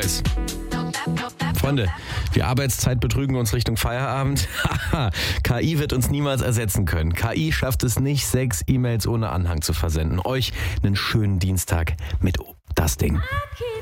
Boys. Freunde, wir Arbeitszeitbetrügen uns Richtung Feierabend. KI wird uns niemals ersetzen können. KI schafft es nicht, 6 E-Mails ohne Anhang zu versenden. Euch einen schönen Dienstag mit das Ding.